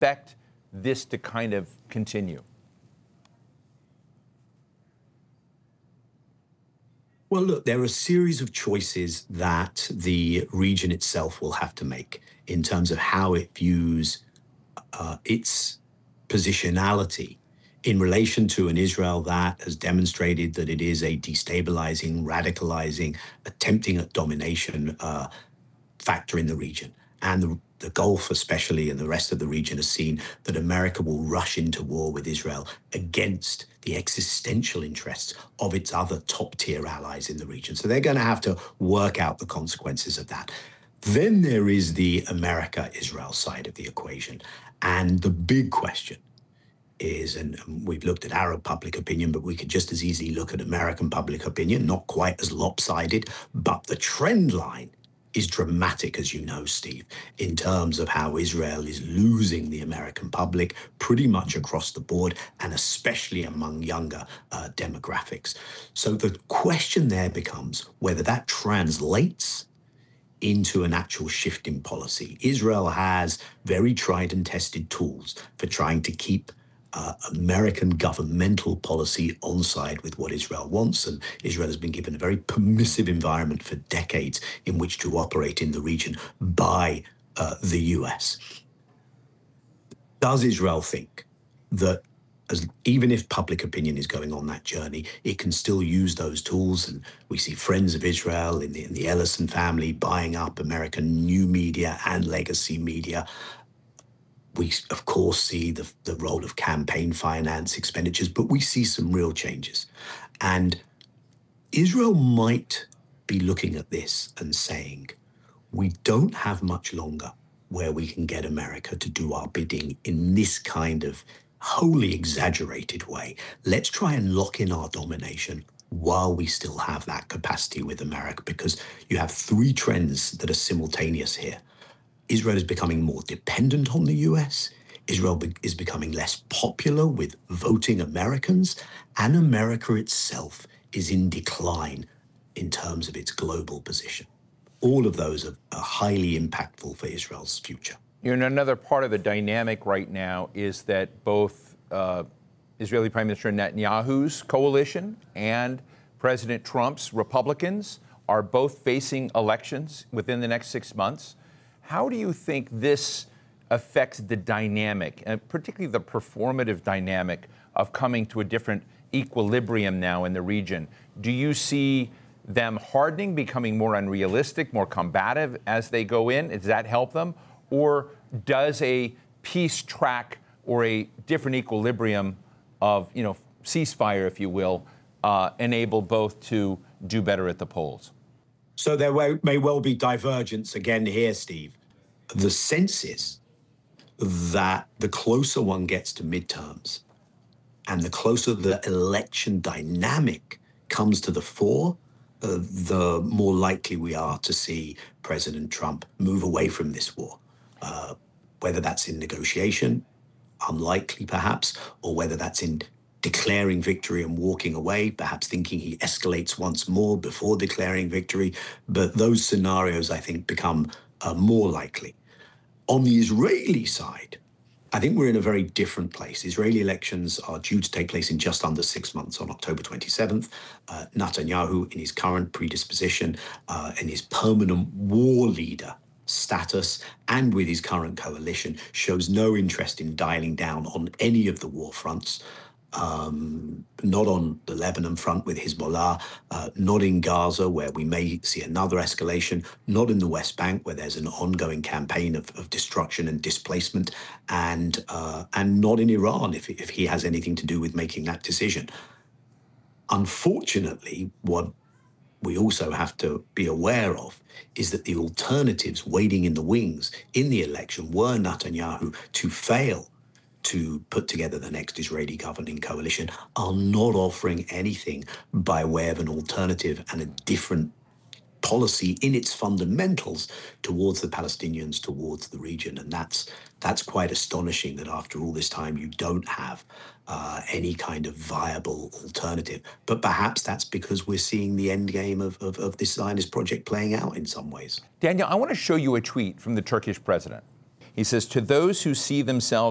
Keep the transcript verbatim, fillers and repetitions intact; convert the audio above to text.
expect this to kind of continue? Well, look, there are a series of choices that the region itself will have to make in terms of how it views uh, its positionality in relation to an Israel that has demonstrated that it is a destabilizing, radicalizing, attempting at domination uh, factor in the region. And the, the Gulf, especially, and the rest of the region has seen that America will rush into war with Israel against the existential interests of its other top-tier allies in the region. So they're going to have to work out the consequences of that. Then there is the America-Israel side of the equation. And the big question is, and we've looked at Arab public opinion, but we could just as easily look at American public opinion, not quite as lopsided, but the trend line is dramatic, as you know, Steve, in terms of how Israel is losing the American public pretty much across the board, and especially among younger uh, demographics. So the question there becomes whether that translates into an actual shift in policy. Israel has very tried and tested tools for trying to keep Uh, American governmental policy on side with what Israel wants, and Israel has been given a very permissive environment for decades in which to operate in the region by uh, the U S. Does Israel think that as, even if public opinion is going on that journey, it can still use those tools? And we see friends of Israel in the, in the Ellison family buying up American new media and legacy media. We, of course, see the, the role of campaign finance expenditures, but we see some real changes. And Israel might be looking at this and saying, we don't have much longer where we can get America to do our bidding in this kind of wholly exaggerated way. Let's try and lock in our domination while we still have that capacity with America, because you have three trends that are simultaneous here. Israel is becoming more dependent on the U S. Israel be is becoming less popular with voting Americans, and America itself is in decline in terms of its global position. All of those are, are highly impactful for Israel's future. You know, another part of the dynamic right now is that both uh, Israeli Prime Minister Netanyahu's coalition and President Trump's Republicans are both facing elections within the next six months. How do you think this affects the dynamic, and particularly the performative dynamic of coming to a different equilibrium now in the region? Do you see them hardening, becoming more unrealistic, more combative as they go in? Does that help them? Or does a peace track or a different equilibrium of, you know, ceasefire, if you will, uh, enable both to do better at the polls? So there may well be divergence again here, Steve. The sense is that the closer one gets to midterms and the closer the election dynamic comes to the fore, uh, the more likely we are to see President Trump move away from this war. Uh, whether that's in negotiation, unlikely perhaps, or whether that's in declaring victory and walking away, perhaps thinking he escalates once more before declaring victory. But those scenarios, I think, become uh, more likely. On the Israeli side, I think we're in a very different place. Israeli elections are due to take place in just under six months on October twenty-seventh. Uh, Netanyahu, in his current predisposition, uh, in his permanent war leader status, and with his current coalition, shows no interest in dialing down on any of the war fronts. Um, not on the Lebanon front with Hezbollah, uh, not in Gaza, where we may see another escalation, not in the West Bank, where there's an ongoing campaign of, of destruction and displacement, and uh, and not in Iran, if, if he has anything to do with making that decision. Unfortunately, what we also have to be aware of is that the alternatives waiting in the wings in the election were Netanyahu to fail to put together the next Israeli governing coalition, are not offering anything by way of an alternative and a different policy in its fundamentals towards the Palestinians, towards the region. And that's that's quite astonishing that after all this time you don't have uh, any kind of viable alternative. But perhaps that's because we're seeing the end game of, of, of this Zionist project playing out in some ways. Daniel, I want to show you a tweet from the Turkish president. He says, "To those who see themselves